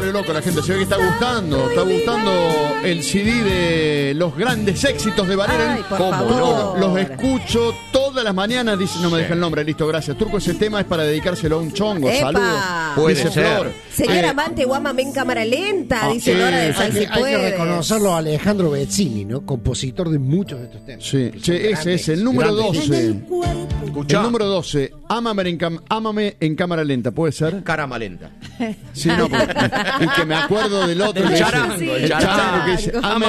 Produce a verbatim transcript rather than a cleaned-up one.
vuelve loco la gente. Se ve que está gustando. Está gustando el C D de los grandes éxitos de Valera. Ay, por ¿Cómo favor. no? Los escucho todas las mañanas. Dice, no me deja el nombre. Listo, gracias. Turco, ese tema es para dedicárselo a un chongo. ¡Epa! Saludos. Puede Dice ser. Flor. Señor Eh, amante, guámame en cámara lenta, Ah, dice eh, Nora de hay Sal Hay Si que, hay que Puedes. reconocerlo a Alejandro Bezzini, ¿no? Compositor de muchos de estos temas. Sí, Que son che, ese grandes, es el número grandes. doce. Escuchá. El número doce. Ámame en, cam- ámame en cámara lenta. ¿Puede ser? Carama lenta. Sí, no. Porque, y que me acuerdo del otro. Del que dice- charango, el el charango charango. que dice, "Ámame